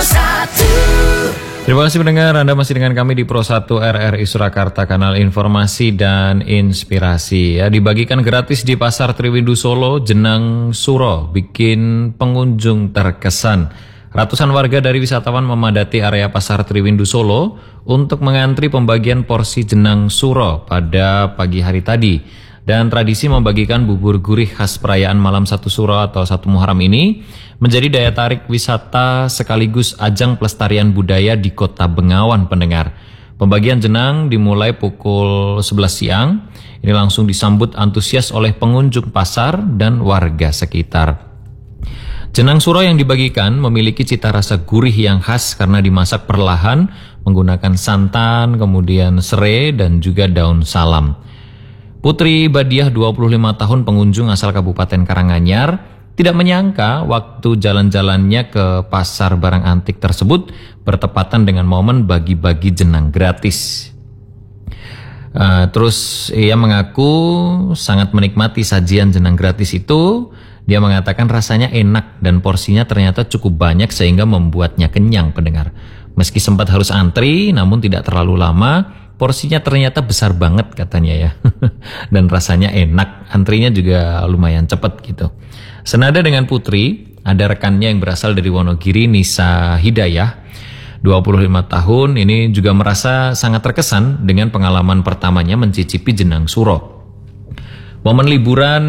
Terima kasih pendengar, Anda masih dengan kami di Pro 1 RRI Surakarta, kanal informasi dan inspirasi. Ya, dibagikan gratis di Pasar Triwindu Solo, Jenang Suro, bikin pengunjung terkesan. Ratusan warga dari wisatawan memadati area Pasar Triwindu Solo untuk mengantri pembagian porsi Jenang Suro pada pagi hari tadi. Dan tradisi membagikan bubur gurih khas perayaan Malam 1 Suro atau 1 Muharram ini menjadi daya tarik wisata sekaligus ajang pelestarian budaya di Kota Bengawan, pendengar. Pembagian jenang dimulai pukul 11 siang. Ini langsung disambut antusias oleh pengunjung pasar dan warga sekitar. Jenang Suro yang dibagikan memiliki cita rasa gurih yang khas karena dimasak perlahan menggunakan santan, kemudian serai dan juga daun salam. Putri Badiah 25 tahun pengunjung asal Kabupaten Karanganyar tidak menyangka waktu jalan-jalannya ke pasar barang antik tersebut bertepatan dengan momen bagi-bagi jenang gratis. Terus ia mengaku sangat menikmati sajian jenang gratis itu. Dia mengatakan rasanya enak dan porsinya ternyata cukup banyak sehingga membuatnya kenyang, pendengar. Meski sempat harus antri namun tidak terlalu lama. Porsinya ternyata besar banget katanya ya. Dan rasanya enak. Antrinya juga lumayan cepat gitu. Senada dengan Putri, ada rekannya yang berasal dari Wonogiri, Nisa Hidayah, 25 tahun, ini juga merasa sangat terkesan dengan pengalaman pertamanya mencicipi jenang suro. Momen liburan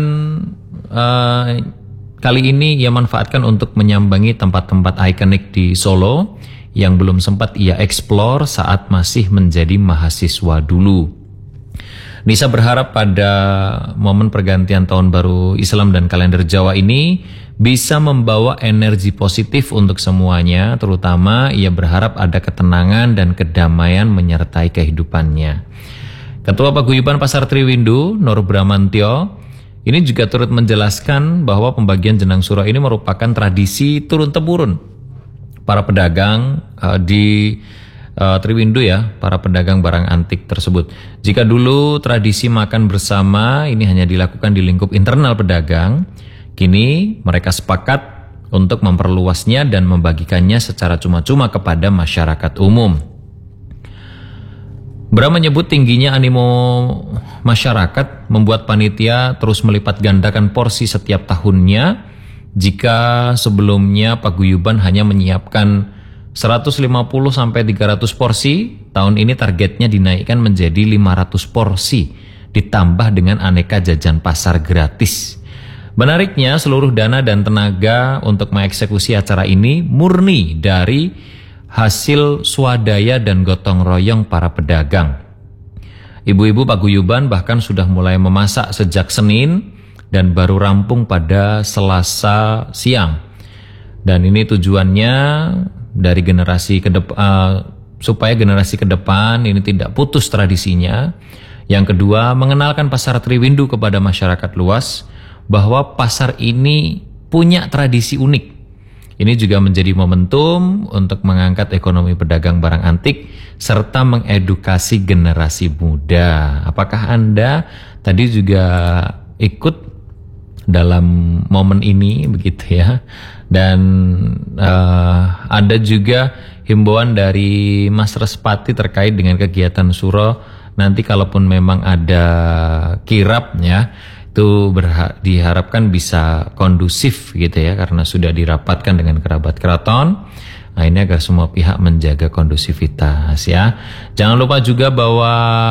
kali ini ia manfaatkan untuk menyambangi tempat-tempat ikonik di Solo yang belum sempat ia eksplor saat masih menjadi mahasiswa dulu. Nisa berharap pada momen pergantian tahun baru Islam dan kalender Jawa ini bisa membawa energi positif untuk semuanya, terutama ia berharap ada ketenangan dan kedamaian menyertai kehidupannya. Ketua Paguyuban Pasar Triwindu, Nur Bramantyo, ini juga turut menjelaskan bahwa pembagian jenang suro ini merupakan tradisi turun-temurun para pedagang di Triwindu ya, para pedagang barang antik tersebut. Jika dulu tradisi makan bersama ini hanya dilakukan di lingkup internal pedagang, kini mereka sepakat untuk memperluasnya dan membagikannya secara cuma-cuma kepada masyarakat umum. Bram menyebut tingginya animo masyarakat membuat panitia terus melipat gandakan porsi setiap tahunnya. Jika sebelumnya paguyuban hanya menyiapkan 150 sampai 300 porsi, tahun ini targetnya dinaikkan menjadi 500 porsi, ditambah dengan aneka jajan pasar gratis. Menariknya, seluruh dana dan tenaga untuk mengeksekusi acara ini murni dari hasil swadaya dan gotong royong para pedagang. Ibu-ibu paguyuban bahkan sudah mulai memasak sejak Senin dan baru rampung pada Selasa siang. Dan ini tujuannya dari generasi ke depan, supaya generasi ke depan ini tidak putus tradisinya. Yang kedua, mengenalkan Pasar Triwindu kepada masyarakat luas bahwa pasar ini punya tradisi unik. Ini juga menjadi momentum untuk mengangkat ekonomi pedagang barang antik serta mengedukasi generasi muda. Apakah Anda tadi juga ikut dalam momen ini begitu ya? Dan ada juga himbauan dari Mas Respati terkait dengan kegiatan suro. Nanti kalaupun memang ada kirap ya, itu diharapkan bisa kondusif gitu ya, karena sudah dirapatkan dengan kerabat keraton. Nah, ini agar semua pihak menjaga kondusivitas ya. Jangan lupa juga bahwa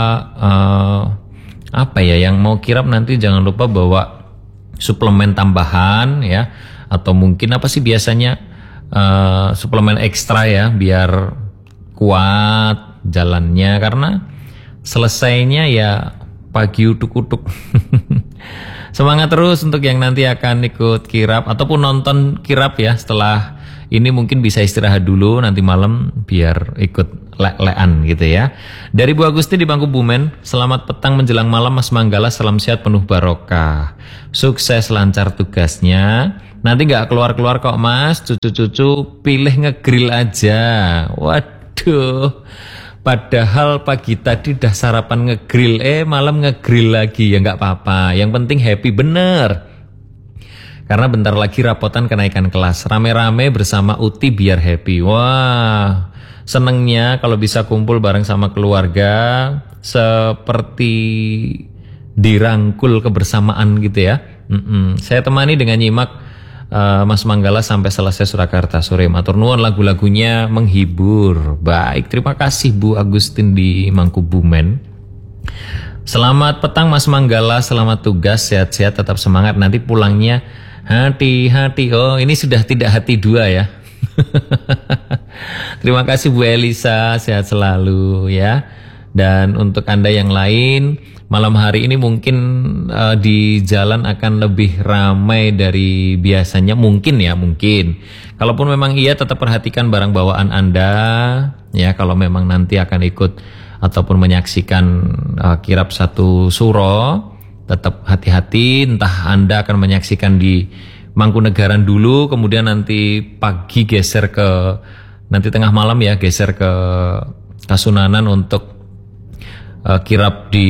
yang mau kirap nanti jangan lupa bawa suplemen tambahan ya, atau mungkin apa sih biasanya suplemen ekstra ya, biar kuat jalannya, karena selesainya ya pagi utuk-utuk. Semangat terus untuk yang nanti akan ikut kirap ataupun nonton kirap ya. Setelah ini mungkin bisa istirahat dulu, nanti malam biar ikut lek-lekan gitu ya. Dari Bu Agusti di Bangku Bumen, selamat petang menjelang malam Mas Manggala, salam sehat penuh barokah. Sukses lancar tugasnya. Nanti gak keluar-keluar kok Mas, cucu-cucu pilih ngegrill aja. Waduh, padahal pagi tadi udah sarapan ngegrill, malam ngegrill lagi, ya gak apa-apa. Yang penting happy, bener. Karena bentar lagi rapotan kenaikan kelas. Rame-rame bersama Uti biar happy. Wah, senengnya kalau bisa kumpul bareng sama keluarga, seperti dirangkul kebersamaan gitu ya. Saya temani dengan nyimak Mas Manggala sampai selesai Surakarta sore. Matur nuwun, lagu-lagunya menghibur. Baik, terima kasih Bu Agustin di Mangkubumen. Selamat petang Mas Manggala, selamat tugas, sehat-sehat, tetap semangat. Nanti pulangnya hati-hati. Oh, ini sudah tidak hati dua ya. Terima kasih Bu Elisa, sehat selalu ya. Dan untuk Anda yang lain, malam hari ini mungkin di jalan akan lebih ramai dari biasanya, mungkin ya, mungkin. Kalaupun memang iya, tetap perhatikan barang bawaan Anda ya. Kalau memang nanti akan ikut ataupun menyaksikan kirab satu suro, tetap hati-hati. Entah Anda akan menyaksikan di Mangkunegaran dulu, kemudian nanti pagi geser ke, nanti tengah malam ya, geser ke Kasunanan untuk kirab di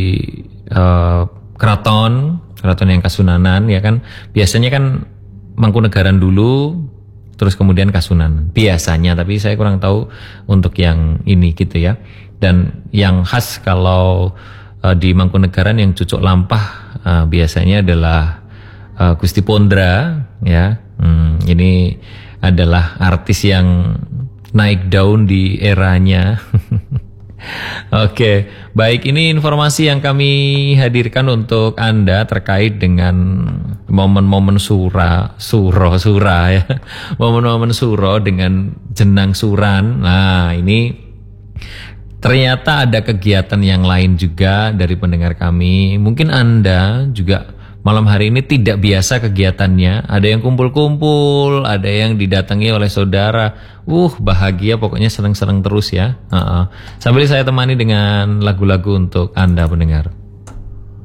keraton yang Kasunanan ya kan. Biasanya kan Mangkunegaran dulu, terus kemudian Kasunanan biasanya, tapi saya kurang tahu untuk yang ini gitu ya. Dan yang khas kalau di Mangkunegaran yang Cucuk Lampah biasanya adalah Gusti Pondra ya. Ini adalah artis yang naik daun di eranya. Oke, baik, ini informasi yang kami hadirkan untuk Anda terkait dengan momen-momen sura ya. Momen-momen suro dengan jenang suran. Nah, ini ternyata ada kegiatan yang lain juga dari pendengar kami. Mungkin Anda juga malam hari ini tidak biasa kegiatannya. Ada yang kumpul-kumpul, ada yang didatangi oleh saudara. Bahagia, pokoknya senang-senang terus ya. Sambil saya temani dengan lagu-lagu untuk Anda pendengar.